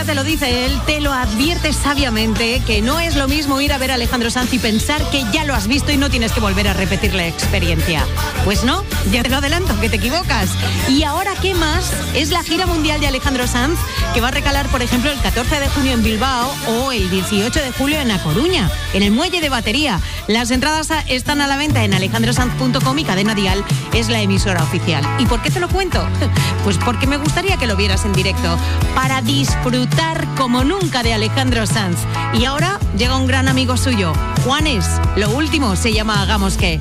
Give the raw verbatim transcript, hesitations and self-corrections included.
te lo dice él, te lo advierte sabiamente, que no es lo mismo ir a ver a Alejandro Sanz y pensar que ya lo has visto y no tienes que volver a repetir la experiencia. Pues no, ya te lo adelanto, que te equivocas. Y ahora, ¿qué más? Es la gira mundial de Alejandro Sanz, que va a recalar, por ejemplo, el catorce de junio en Bilbao o el dieciocho de julio en A Coruña, en el Muelle de Batería. Las entradas están a la venta en alejandro sanz punto com y Cadena Dial es la emisora oficial. ¿Y por qué te lo cuento? Pues porque me gustaría que lo vieras en directo, para disfrutar como nunca de Alejandro Sanz. Y ahora llega un gran amigo suyo, Juanes. Lo último se llama Hagamos Que.